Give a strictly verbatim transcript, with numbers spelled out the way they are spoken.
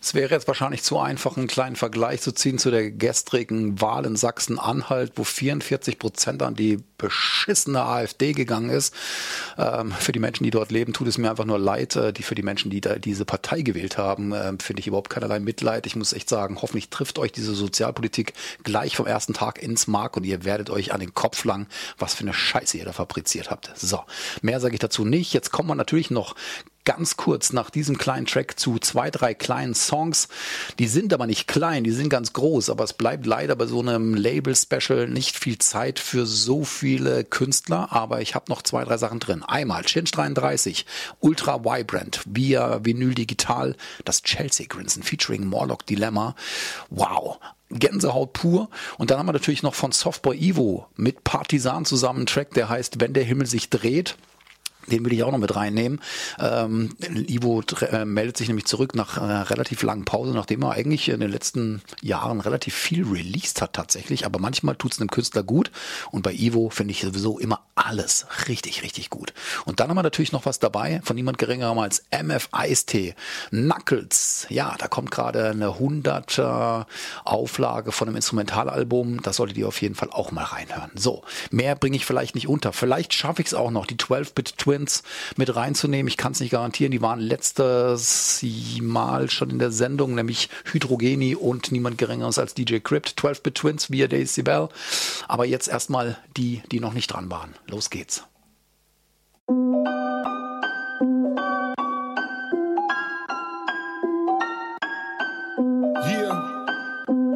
Es wäre jetzt wahrscheinlich zu einfach, einen kleinen Vergleich zu ziehen zu der gestrigen Wahl in Sachsen-Anhalt, wo vierundvierzig Prozent an die beschissene AfD gegangen ist. Ähm, für die Menschen, die dort leben, tut es mir einfach nur leid. Äh, die für die Menschen, die da diese Partei gewählt haben, äh, finde ich überhaupt keinerlei Mitleid. Ich muss echt sagen, hoffentlich trifft euch diese Sozialpolitik gleich vom ersten Tag ins Mark und ihr werdet euch an den Kopf langen, was für eine Scheiße ihr da fabriziert habt. So, mehr sage ich dazu nicht. Jetzt kommen wir natürlich noch ganz kurz nach diesem kleinen Track zu zwei, drei kleinen Songs. Die sind aber nicht klein, die sind ganz groß, aber es bleibt leider bei so einem Label-Special nicht viel Zeit für so viele Künstler, aber ich habe noch zwei, drei Sachen drin. Einmal Chinch dreiunddreißig, Ultra Vibrant, via Vinyl Digital, das Chelsea Grinsen featuring Morlock Dilemma. Wow. Gänsehaut pur. Und dann haben wir natürlich noch von Softboy Ivo mit Partisan zusammen einen Track, der heißt Wenn der Himmel sich dreht. Den will ich auch noch mit reinnehmen. Ähm, Ivo äh, meldet sich nämlich zurück nach einer relativ langen Pause, nachdem er eigentlich in den letzten Jahren relativ viel released hat tatsächlich. Aber manchmal tut es einem Künstler gut. Und bei Ivo finde ich sowieso immer alles richtig, richtig gut. Und dann haben wir natürlich noch was dabei von niemand geringerem als M F Ice-T. Knuckles. Ja, da kommt gerade eine hunderter Auflage von einem Instrumentalalbum. Das solltet ihr auf jeden Fall auch mal reinhören. So, mehr bringe ich vielleicht nicht unter. Vielleicht schaffe ich es auch noch, die zwölf-Bit Twins mit reinzunehmen. Ich kann es nicht garantieren. Die waren letztes Mal schon in der Sendung, nämlich Hydrogeni und niemand Geringeres als D J Crypt. zwölf-Bit Twins via Decibel. Aber jetzt erstmal die, die noch nicht dran waren. Los geht's.